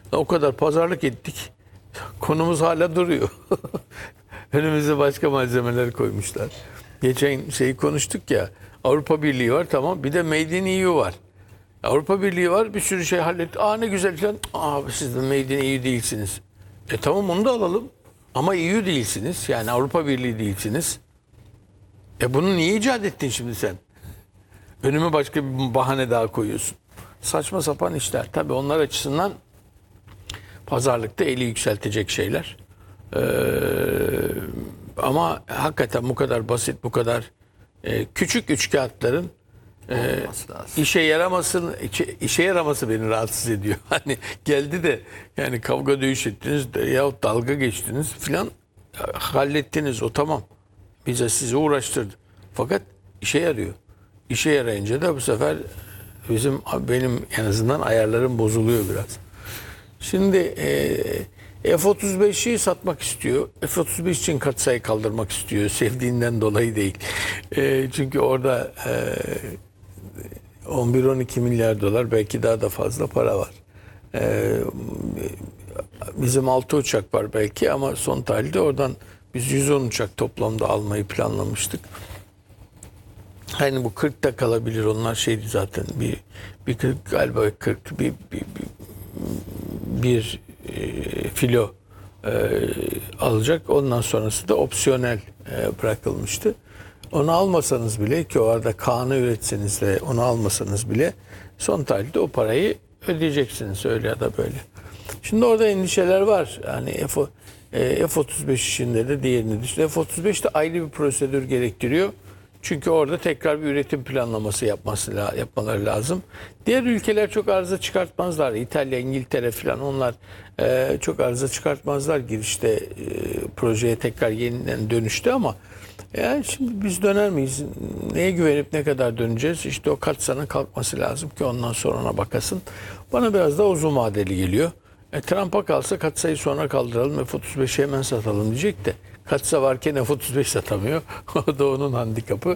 O kadar pazarlık ettik. Konumuz hala duruyor. Önümüze başka malzemeler koymuşlar. Geçen şeyi konuştuk ya. Avrupa Birliği var, tamam. Bir de Made in EU var. Avrupa Birliği var, bir sürü şey halletti. Ne güzel falan. Siz de Made in EU değilsiniz. Tamam, onu da alalım. Ama EU değilsiniz. Yani Avrupa Birliği değilsiniz. Bunu niye icat ettin şimdi sen? Önüme başka bir bahane daha koyuyorsun. Saçma sapan işler. Tabii onlar açısından pazarlıkta eli yükseltecek şeyler. Ama hakikaten bu kadar basit, bu kadar küçük üçkağıtların işe yaraması beni rahatsız ediyor. Hani geldi de yani kavga dövüş ettiniz de, yahut dalga geçtiniz filan, hallettiniz, o tamam. Bize sizi uğraştırdı. Fakat işe yarıyor. İşe yarayınca da bu sefer benim en azından ayarlarım bozuluyor biraz. Şimdi F-35'i satmak istiyor. F-35 için katsayı kaldırmak istiyor. Sevdiğinden dolayı değil. Çünkü orada 11-12 milyar dolar, belki daha da fazla para var. Bizim 6 uçak var belki, ama son tarihte oradan biz 110 uçak toplamda almayı planlamıştık. Hani bu 40'ta kalabilir, onlar şeydi zaten, bir 40, galiba 40 bir filo alacak. Ondan sonrası da opsiyonel bırakılmıştı. Onu almasanız bile, ki o arada Kaan'ı üretseniz de onu almasanız bile son tarihte o parayı ödeyeceksiniz, öyle ya da böyle. Şimdi orada endişeler var. Yani F-35 işinde de diğerini düşünün. F-35 de ayrı bir prosedür gerektiriyor. Çünkü orada tekrar bir üretim planlaması yapmaları lazım. Diğer ülkeler çok arıza çıkartmazlar. İtalya, İngiltere falan, onlar çok arıza çıkartmazlar girişte, projeye tekrar yeniden dönüşte, ama yani şimdi biz döner miyiz? Neye güvenip ne kadar döneceğiz? İşte o katsanın kalkması lazım ki ondan sonra ona bakasın. Bana biraz da uzun vadeli geliyor. Trump'a kalsa katsayı sonra kaldıralım, F-35'i hemen satalım diyecek de. Katsa varken F-35 satamıyor. O da onun handikapı.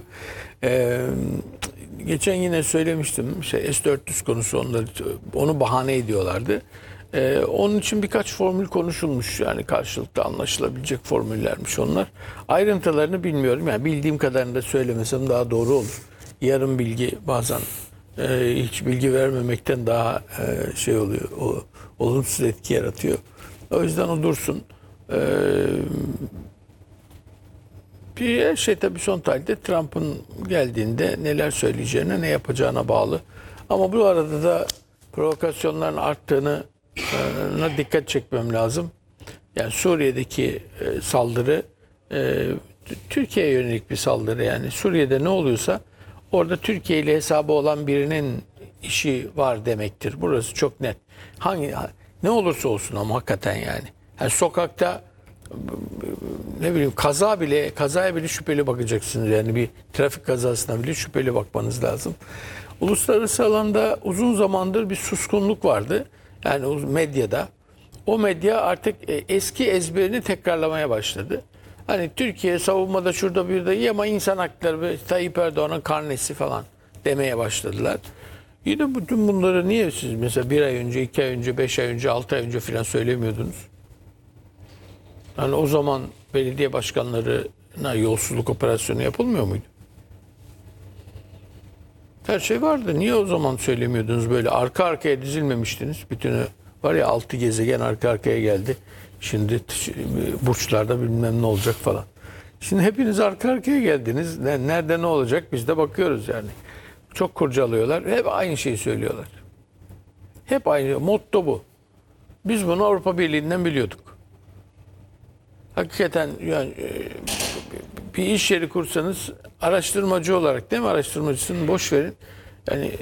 Geçen yine söylemiştim, S-400 konusu, onu bahane ediyorlardı. Onun için birkaç formül konuşulmuş. Yani karşılıklı anlaşılabilecek formüllermiş onlar. Ayrıntılarını bilmiyorum. Yani bildiğim kadarını da söylemesem daha doğru olur. Yarım bilgi bazen hiç bilgi vermemekten daha şey oluyor. Olumsuz etki yaratıyor. O yüzden o dursun. Bir şey tabii son tarihte Trump'ın geldiğinde neler söyleyeceğine, ne yapacağına bağlı. Ama bu arada da provokasyonların arttığına dikkat çekmem lazım. Yani Suriye'deki saldırı Türkiye'ye yönelik bir saldırı. Yani Suriye'de ne oluyorsa orada Türkiye ile hesabı olan birinin işi var demektir. Burası çok net. Ne olursa olsun ama hakikaten yani. Yani sokakta ne bileyim kazaya bile şüpheli bakacaksınız. Yani bir trafik kazasına bile şüpheli bakmanız lazım. Uluslararası alanda uzun zamandır bir suskunluk vardı. Yani medyada. O medya artık eski ezberini tekrarlamaya başladı. Hani Türkiye savunmada şurada bir de iyi, ama insan hakları ve Tayyip Erdoğan'ın karnesi falan demeye başladılar. Yine bütün bunları niye siz mesela 1 ay önce, 2 ay önce, 5 ay önce, 6 ay önce falan söylemiyordunuz? Yani o zaman belediye başkanlarına yolsuzluk operasyonu yapılmıyor muydu? Her şey vardı. Niye o zaman söylemiyordunuz böyle? Arka arkaya dizilmemiştiniz. Bütünü var ya, 6 gezegen arka arkaya geldi. Şimdi burçlarda bilmem ne olacak falan. Şimdi hepiniz arka arkaya geldiniz. Nerede ne olacak biz de bakıyoruz yani. Çok kurcalıyorlar. Hep aynı şeyi söylüyorlar. Hep aynı. Motto bu. Biz bunu Avrupa Birliği'nden biliyorduk. Hakikaten yani bir iş yeri kursanız araştırmacı olarak, değil mi, araştırmacısını boş verin. Yani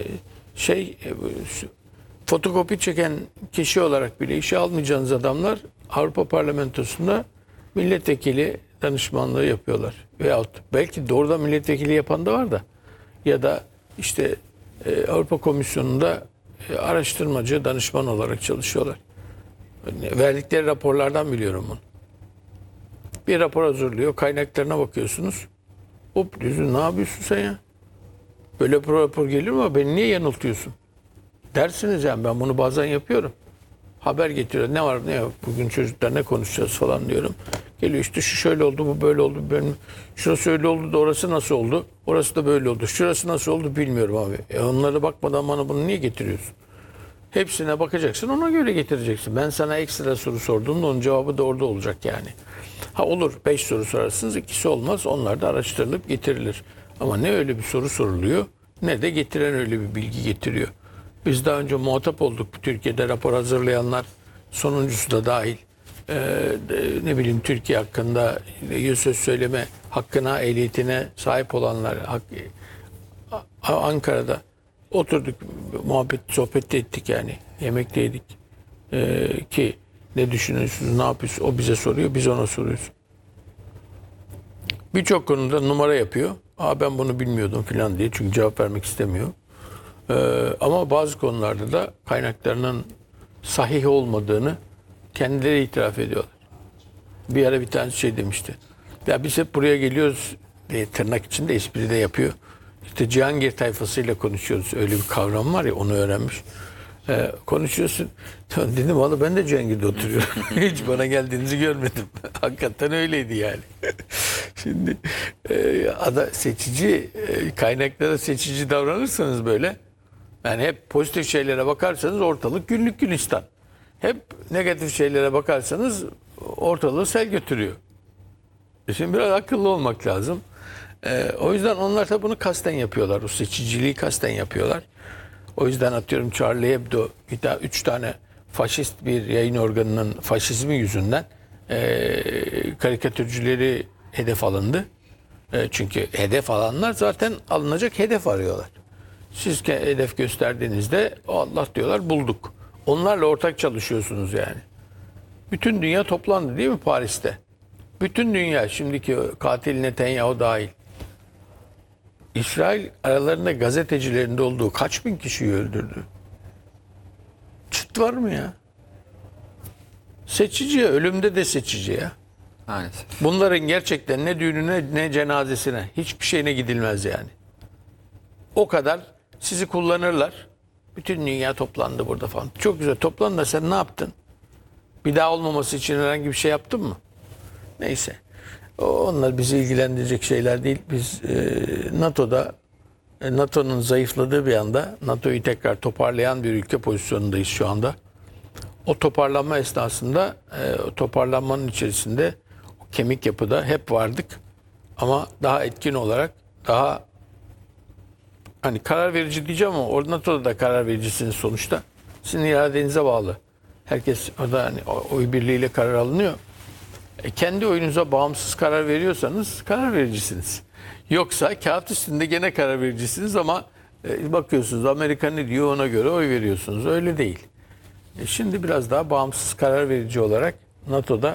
fotokopi çeken kişi olarak bile işe almayacağınız adamlar Avrupa Parlamentosu'nda milletvekili danışmanlığı yapıyorlar. Veyahut belki doğrudan milletvekili yapan da var da, ya da işte Avrupa Komisyonu'nda araştırmacı, danışman olarak çalışıyorlar. Verdikleri raporlardan biliyorum bunu. Bir rapor hazırlıyor, kaynaklarına bakıyorsunuz. Hop diyorsun, ne yapıyorsun sen ya? Böyle bir rapor gelir mi? Beni niye yanıltıyorsun? Dersiniz yani, ben bunu bazen yapıyorum. haber getiriyor. Ne var ne yok. Bugün çocuklar ne konuşacağız falan diyorum. Geliyor işte şu şöyle oldu, bu böyle oldu. Şurası öyle oldu da orası nasıl oldu? Orası da böyle oldu. Şurası nasıl oldu bilmiyorum abi. Onlara bakmadan bana bunu niye getiriyorsun? Hepsine bakacaksın, ona göre getireceksin. Ben sana ekstra soru sorduğumda onun cevabı da orada olacak yani. Ha olur 5 soru sorarsınız, ikisi olmaz. Onlar da araştırılıp getirilir. Ama ne öyle bir soru soruluyor ne de getiren öyle bir bilgi getiriyor. Biz daha önce muhatap olduk. Türkiye'de rapor hazırlayanlar, sonuncusu da dahil. Ne bileyim Türkiye hakkında söz söyleme hakkına, ehliyetine sahip olanlar Ankara'da oturduk, muhabbet, sohbet ettik yani. Yemekte yedik. Ki ne düşünüyorsunuz, ne yapıyorsunuz? O bize soruyor, biz ona soruyoruz. Birçok konuda numara yapıyor. Ben bunu bilmiyordum falan diye. Çünkü cevap vermek istemiyor. Ama bazı konularda da kaynaklarının sahih olmadığını kendileri itiraf ediyorlar. Bir ara bir tanesi şey demişti. Ya biz hep buraya geliyoruz diye tırnak içinde espri de yapıyor. İşte Cihangir tayfasıyla konuşuyoruz. Öyle bir kavram var ya, onu öğrenmiş. Konuşuyorsun. Dedim valla ben de Cihangir'de oturuyorum. Hiç bana geldiğinizi görmedim. Hakikaten öyleydi yani. Şimdi seçici, kaynaklara seçici davranırsanız böyle, yani hep pozitif şeylere bakarsanız ortalık güllük gülistan. Hep negatif şeylere bakarsanız ortalığı sel götürüyor. Şimdi biraz akıllı olmak lazım. O yüzden onlar da bunu kasten yapıyorlar. O seçiciliği kasten yapıyorlar. O yüzden atıyorum Charlie Hebdo, 3 tane faşist bir yayın organının faşizmi yüzünden karikatürcüleri hedef alındı. Çünkü hedef alanlar zaten alınacak hedef arıyorlar. Siz hedef gösterdiğinizde Allah diyorlar bulduk. Onlarla ortak çalışıyorsunuz yani. Bütün dünya toplandı değil mi Paris'te? Bütün dünya, şimdiki katil Netanyahu dahil. İsrail aralarında gazetecilerinde olduğu kaç bin kişiyi öldürdü? Çıt var mı ya? Seçici, ölümde de seçici ya. Maalesef. Bunların gerçekten ne düğününe ne cenazesine hiçbir şeyine gidilmez yani. O kadar sizi kullanırlar. Bütün dünya toplandı burada falan. Çok güzel toplandı da sen ne yaptın? Bir daha olmaması için herhangi bir şey yaptın mı? Neyse. Onlar bizi ilgilendirecek şeyler değil. Biz NATO'da NATO'nun zayıfladığı bir anda NATO'yu tekrar toparlayan bir ülke pozisyonundayız şu anda. O toparlanma esnasında o toparlanmanın içerisinde o kemik yapıda hep vardık. Ama daha etkin olarak, daha hani karar verici diyeceğim ama orada NATO'da da karar vericisiniz sonuçta. Sizin iradenize bağlı. Herkes orada hani oy birliğiyle karar alınıyor. Kendi oyunuza bağımsız karar veriyorsanız karar vericisiniz. Yoksa kağıt üstünde gene karar vericisiniz ama bakıyorsunuz Amerika ne diyor, ona göre oy veriyorsunuz. Öyle değil. Şimdi biraz daha bağımsız karar verici olarak NATO'da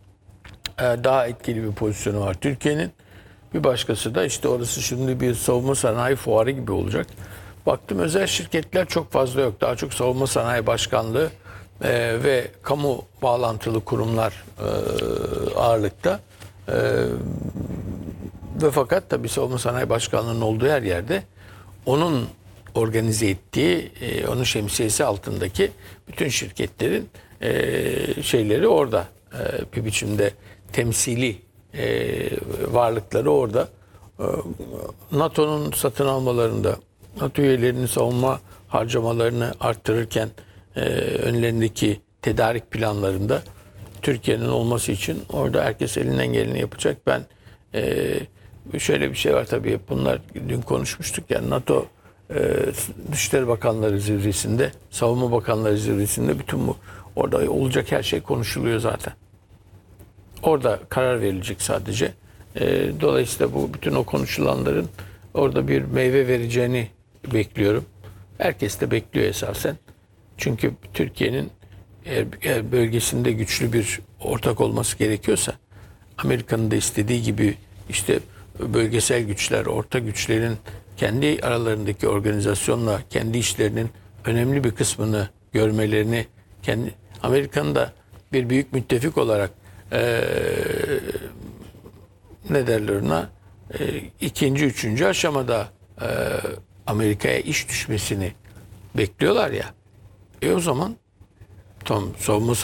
daha etkili bir pozisyonu var Türkiye'nin. Bir başkası da işte orası şimdi bir savunma sanayi fuarı gibi olacak. Baktım özel şirketler çok fazla yok. Daha çok savunma sanayi başkanlığı ve kamu bağlantılı kurumlar ağırlıkta. Ve fakat tabii savunma sanayi başkanlığının olduğu her yerde onun organize ettiği, onun şemsiyesi altındaki bütün şirketlerin şeyleri orada. Bir biçimde temsili varlıkları orada. NATO'nun satın almalarında, NATO üyelerinin savunma harcamalarını arttırırken önlerindeki tedarik planlarında Türkiye'nin olması için orada herkes elinden geleni yapacak. Ben şöyle bir şey var tabii, bunlar dün konuşmuştuk ya, NATO Dışişleri Bakanları Zirvesi'nde, Savunma Bakanları Zirvesi'nde bütün bu orada olacak her şey konuşuluyor zaten. Orada karar verilecek sadece. Dolayısıyla bu bütün o konuşulanların orada bir meyve vereceğini bekliyorum. Herkes de bekliyor esasen. Çünkü Türkiye'nin eğer bölgesinde güçlü bir ortak olması gerekiyorsa, Amerika'nın da istediği gibi işte bölgesel güçler, ortak güçlerin kendi aralarındaki organizasyonla kendi işlerinin önemli bir kısmını görmelerini, Amerika'nın da bir büyük müttefik olarak ne derler ona, ikinci, üçüncü aşamada Amerika'ya iş düşmesini bekliyorlar ya. O zaman Tamam, savunma